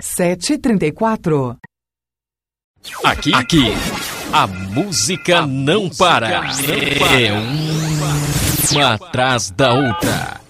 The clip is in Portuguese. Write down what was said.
7h34. Aqui, a música não para. É uma atrás da outra.